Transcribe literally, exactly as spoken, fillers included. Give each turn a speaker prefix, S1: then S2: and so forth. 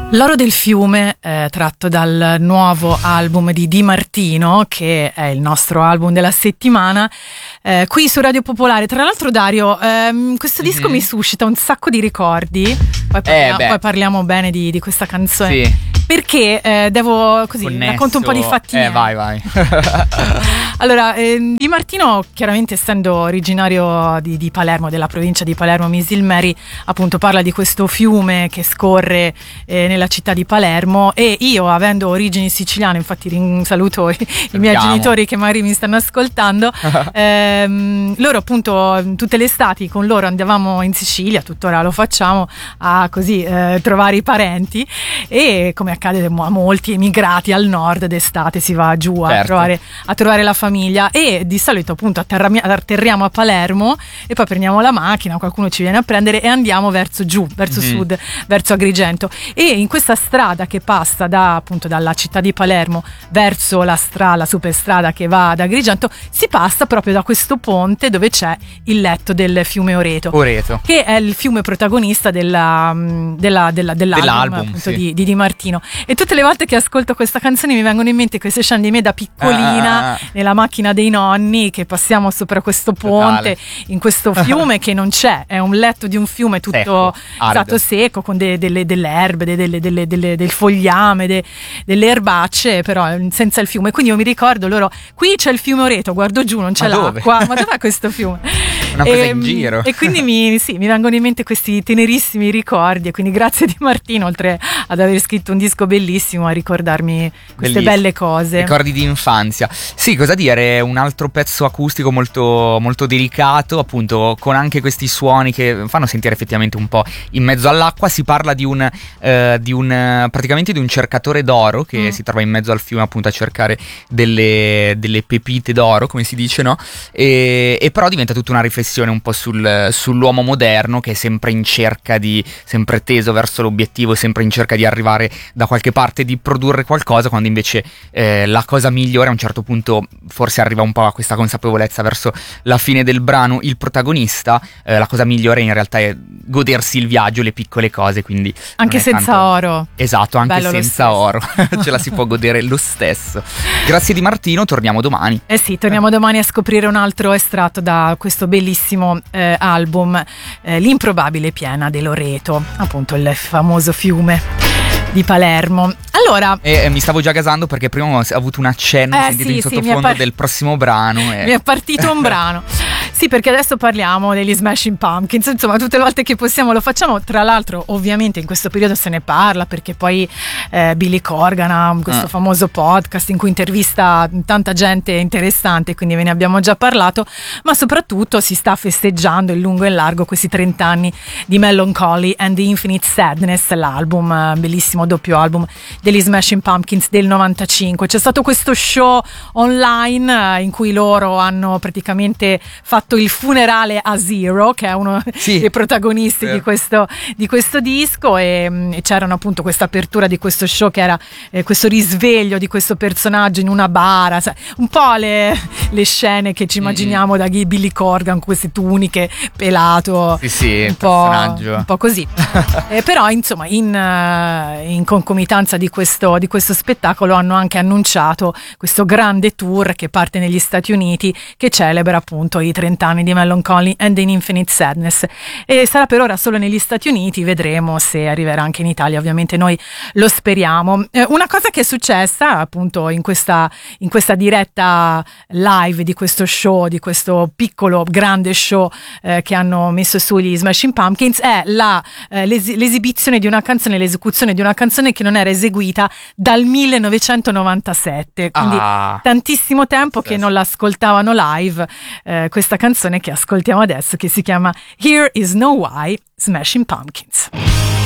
S1: L'oro del fiume, eh, tratto dal nuovo album di Di Martino, che è il nostro album della settimana, eh, qui su Radio Popolare. Tra l'altro, Dario, ehm, questo disco mm-hmm. mi suscita un sacco di ricordi, poi parliamo, eh poi parliamo bene di, di questa canzone. Sì. Perché eh, devo così Connesso. racconto un po' di fatti.
S2: Eh, vai, vai.
S1: Allora, eh, Di Martino, chiaramente essendo originario di, di Palermo, della provincia di Palermo, Misilmeri, appunto parla di questo fiume che scorre eh, nella città di Palermo, e io, avendo origini siciliane, infatti rin- saluto i, i miei genitori che magari mi stanno ascoltando, ehm, loro appunto tutte le estati con loro andavamo in Sicilia, tuttora lo facciamo, a così eh, trovare i parenti, e come accade a molti emigrati al nord d'estate si va giù a, certo. trovare, a trovare la famiglia, e di solito appunto atterrami- atterriamo a Palermo e poi prendiamo la macchina, qualcuno ci viene a prendere e andiamo verso giù, verso mm-hmm. sud, verso Agrigento, e in questa strada che passa da appunto dalla città di Palermo verso la strada, la superstrada che va ad Agrigento, si passa proprio da questo ponte dove c'è il letto del fiume Oreto,
S2: Oreto.
S1: che è il fiume protagonista della, della, della, dell'album,
S2: dell'album
S1: appunto,
S2: sì.
S1: di, di Di Martino. E tutte le volte che ascolto questa canzone mi vengono in mente queste scene di me da piccolina
S2: ah.
S1: nella macchina dei nonni, che passiamo sopra questo ponte, Totale. in questo fiume che non c'è, è un letto di un fiume tutto secco, esatto, secco, con de, delle, delle erbe, de, delle, delle, delle, del fogliame, de, delle erbacce, però senza il fiume. Quindi io mi ricordo loro, qui c'è il fiume Oreto, guardo giù, non c'è ma l'acqua, dove? Ma dov'è questo fiume?
S2: Una presa in giro.
S1: E quindi mi, sì, mi vengono in mente questi tenerissimi ricordi, e quindi grazie Di Martino, oltre ad aver scritto un disco bellissimo, a ricordarmi queste bellissimo. belle cose.
S2: Ricordi di infanzia. Sì, cosa dire, un altro pezzo acustico molto, molto delicato, appunto, con anche questi suoni che fanno sentire effettivamente un po' in mezzo all'acqua. Si parla di un, eh, di un praticamente di un cercatore d'oro che mm. si trova in mezzo al fiume, appunto, a cercare delle, delle pepite d'oro, come si dice, no? E, e però diventa tutta una riflessione un po' sul, sull'uomo moderno, che è sempre in cerca di, sempre teso verso l'obiettivo, sempre in cerca di arrivare da qualche parte, di produrre qualcosa, quando invece eh, la cosa migliore, a un certo punto forse arriva un po' a questa consapevolezza verso la fine del brano il protagonista, eh, la cosa migliore in realtà è godersi il viaggio, le piccole cose, quindi
S1: anche senza
S2: tanto...
S1: oro.
S2: Esatto, anche
S1: Bello
S2: senza oro ce la si può godere lo stesso. Grazie Di Martino, torniamo domani.
S1: Eh sì, torniamo domani a scoprire un altro estratto da questo bellissimo eh, album, eh, L'improbabile piena dell'Oreto, appunto il famoso fiume di Palermo. Allora,
S2: e, e mi stavo già gasando perché prima ho avuto un accenno,
S1: eh,
S2: sentito
S1: sì,
S2: in sottofondo
S1: sì, par-
S2: del prossimo brano e...
S1: mi è partito un brano. Sì, perché adesso parliamo degli Smashing Pumpkins, insomma tutte le volte che possiamo lo facciamo. Tra l'altro ovviamente in questo periodo se ne parla, perché poi eh, Billy Corgan ha questo ah. famoso podcast in cui intervista tanta gente interessante, quindi ve ne abbiamo già parlato, ma soprattutto si sta festeggiando in lungo e in largo questi trenta anni di Melancholy and the Infinite Sadness, l'album, bellissimo doppio album degli Smashing Pumpkins del novantacinque. C'è stato questo show online in cui loro hanno praticamente fatto il funerale a Zero, che è uno sì, dei protagonisti di questo, di questo disco, e, e c'erano appunto questa apertura di questo show che era eh, questo risveglio di questo personaggio in una bara, sai, un po' le, le scene che ci immaginiamo mm-hmm. da Billy Corgan con queste tuniche, pelato,
S2: sì, sì,
S1: un, po', un po' così. eh, però insomma in, in concomitanza di questo, di questo spettacolo hanno anche annunciato questo grande tour che parte negli Stati Uniti, che celebra appunto i trenta anni di Melancholy and an Infinite Sadness, e sarà per ora solo negli Stati Uniti, vedremo se arriverà anche in Italia, ovviamente noi lo speriamo. Eh, una cosa che è successa appunto in questa, in questa diretta live di questo show, di questo piccolo grande show eh, che hanno messo su gli Smashing Pumpkins, è la, eh, l'es- l'esibizione di una canzone, l'esecuzione di una canzone che non era eseguita dal millenovecentonovantasette, quindi ah, tantissimo tempo che non l'ascoltavano live, eh, questa canzone che ascoltiamo adesso, che si chiama Here Is No Why, Smashing Pumpkins.